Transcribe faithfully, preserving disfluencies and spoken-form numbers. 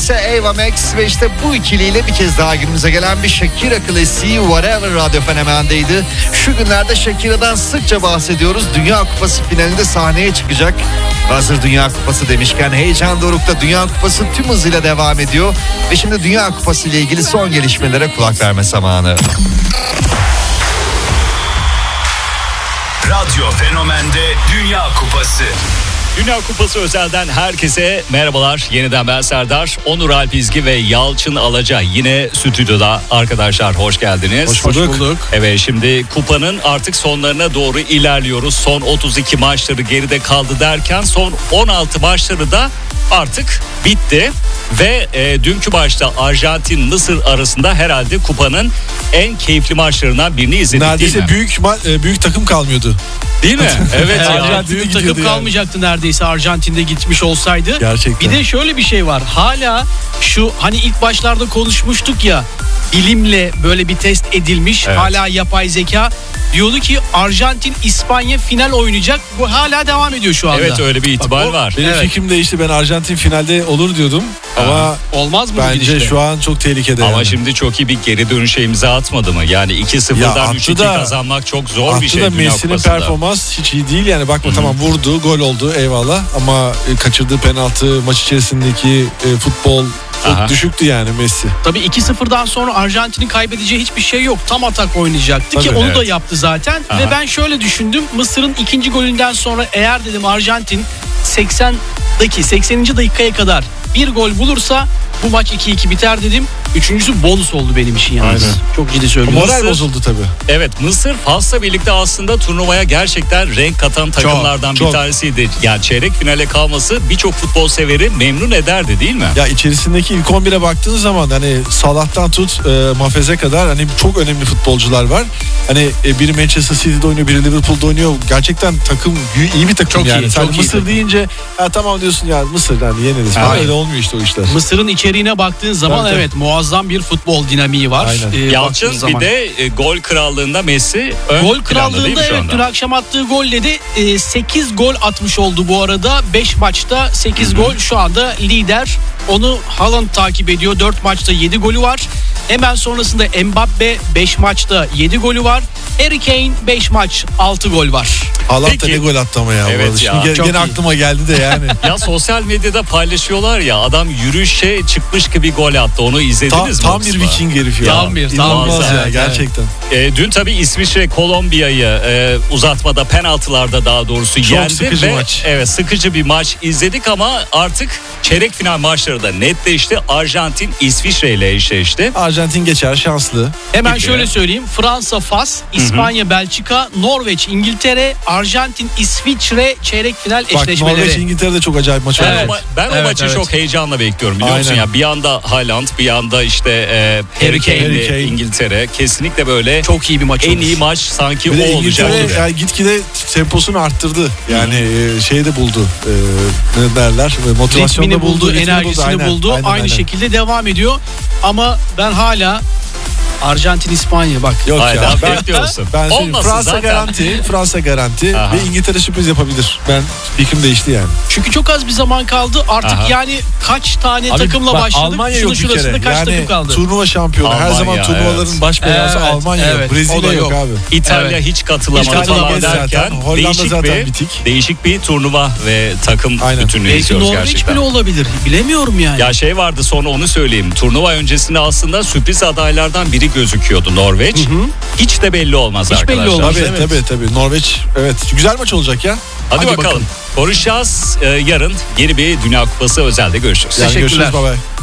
ise Ava Max ve işte bu ikiliyle bir kez daha günümüze gelen bir Shakira klasiği Whatever radyo fenomendeydi. Şu günlerde Shakira'dan sıkça bahsediyoruz. Dünya Kupası finalinde sahneye çıkacak. Hazır Dünya Kupası demişken heyecan dorukta, Dünya Kupası tüm hızıyla devam ediyor. Ve şimdi Dünya Kupası ile ilgili son gelişmelere kulak verme zamanı. Radyo Fenomen'de Dünya Kupası. Dünya Kupası özelden herkese merhabalar. Yeniden ben Serdar, Onur Alpizgi ve Yalçın Alaca yine stüdyoda. Arkadaşlar hoş geldiniz. Hoş bulduk. Hoş bulduk. Evet, şimdi kupanın artık sonlarına doğru ilerliyoruz. Son otuz iki maçları geride kaldı derken son on altı maçları da artık bitti. Ve e, dünkü maçta Arjantin-Mısır arasında herhalde kupanın en keyifli maçlarından birini izledik. Neredeyse büyük ma- büyük takım kalmıyordu. Değil mi? Evet ya. Arjantin'de büyük takım yani. Kalmayacaktı neredeyse Arjantin'de gitmiş olsaydı. Gerçekten. Bir de şöyle bir şey var. Hala şu hani ilk başlarda konuşmuştuk ya, bilimle böyle bir test edilmiş, evet. Hala yapay zeka diyordu ki Arjantin İspanya final oynayacak. Bu hala devam ediyor şu anda. Evet, öyle bir ihtimal Bak, o, var. Benim evet. fikrim değişti. Ben Arjantin finalde olur diyordum. Ha. Ama olmaz mı? Bence şu an çok tehlikede. Ama yani. şimdi çok iyi bir geri dönüşe imza atmadı mı? Yani iki sıfırdan üç iki kazanmak çok zor bir şey. Attı da Messi'nin performans hiç iyi değil yani. Bakma, Hı-hı. tamam vurdu, gol oldu, eyvallah. Ama kaçırdığı penaltı, maç içerisindeki e, futbol çok Aha. düşüktü yani Messi. Tabii iki sıfırdan sonra Arjantin'in kaybedeceği hiçbir şey yok. Tam atak oynayacaktı. Tabii, ki onu evet. da yaptı zaten. Aha. Ve ben şöyle düşündüm. Mısır'ın ikinci golünden sonra eğer dedim Arjantin seksendeki sekseninci dakikaya kadar bir gol bulursa bu maç iki iki biter dedim. Üçüncüsü bonus oldu benim için yalnız. Aynen. Çok ciddi söylüyorum. Moral Mısır, bozuldu tabii. Evet, Mısır Fas'la birlikte aslında turnuvaya gerçekten renk katan takımlardan çok, bir çok. tanesiydi. Yani çeyrek finale kalması birçok futbol severi memnun ederdi değil mi? Ya içerisindeki ilk on bire baktığınız zaman hani Salah'tan tut e, Mafez'e kadar hani çok önemli futbolcular var. Hani e, biri Manchester City'de oynuyor, biri Liverpool'da oynuyor. Gerçekten takım iyi bir takım çok yani. Iyi, çok Mısır iyi deyince ha, tamam diyorsun ya Mısır yani yeneriz. Evet. Öyle olmuyor işte o işler. Mısır'ın içeriğine baktığın zaman evet, evet muazzam bir futbol dinamiği var. Ee, Yalçın bir de e, gol krallığında Messi ön Gol krallığında evet, dün akşam attığı golle de e, sekiz gol atmış oldu bu arada. beş maçta sekiz Hı-hı. gol, şu anda lider. Onu Haaland takip ediyor. dört maçta yedi golü var. Hemen sonrasında Mbappe beş maçta yedi golü var. Harry Kane beş maç altı gol var. Haaland da ne gol attı ama ya. Evet ya. Şimdi gene aklıma geldi de yani. Ya sosyal medyada paylaşıyorlar ya, adam yürüyüşe çıkmış gibi gol attı. Onu izlediniz tam, mi? Tam bir Viking herif ya. Tam bir. Tam ya, ya gerçekten. E, dün tabii İsviçre Kolombiya'yı e, uzatmada, penaltılarda daha doğrusu çok yendi. sıkıcı ve, maç. Evet, sıkıcı bir maç izledik ama artık çeyrek final maçları da netleşti. Arjantin İsviçre ile eşleşti. Arjantin geçer, şanslı. Hemen Peki. şöyle söyleyeyim. Fransa Fas, İspanya Hı-hı. Belçika, Norveç İngiltere, Arjantin İsviçre çeyrek final Bak, eşleşmeleri. Norveç İngiltere'de çok acayip maç ben oldu. O, ben evet, o maçı evet. çok heyecanla bekliyorum biliyor musun ya. Bir yanda Haaland, bir yanda işte e, Harry Kane, İngiltere. Kesinlikle böyle çok iyi bir maç en olur. iyi maç sanki bir o olacak. Yani gitgide temposunu arttırdı. Yani e, şeyi de buldu. E, ne derler? Motivasyonu da buldu, enerjisini buldu. Aynen, buldu. Aynen, Aynı aynen. şekilde devam ediyor. Ama ben hala Arjantin İspanya bak. Yok Hayda, ya. Ben, bekliyorsun. Ben Fransa zaten. garanti, Fransa garanti Aha. ve İngiltere sürpriz yapabilir. Ben fikrim değişti yani. Çünkü çok az bir zaman kaldı. Artık Aha. yani kaç tane Abi, takımla bak, başladık? Almanya Şunu yok bir kere. Kaç yani takım kaldı? Turnuva şampiyonu. Almanya, her zaman turnuvaların evet. baş belası evet, Almanya evet. yok. Brezilya yok. yok abi. İtalya evet. hiç katılamadı hiç falan derken zaten. Hollanda değişik zaten bir, bitik. değişik bir turnuva ve takım Aynen. bütünlüğü Belki izliyoruz Norveç gerçekten. bile olabilir. Bilemiyorum yani. Ya şey vardı, sonra onu söyleyeyim. Turnuva öncesinde aslında sürpriz adaylardan biri gözüküyordu Norveç. Hı hı. Hiç de belli olmaz Hiç arkadaşlar. belli olmaz. Tabii evet. tabii tabii. Norveç evet. Güzel maç olacak ya. Hadi, Hadi bakalım. bakalım. Konuşacağız. Ee, yarın yeni bir Dünya Kupası özelde görüşürüz. Yani görüşürüz. Bye bye.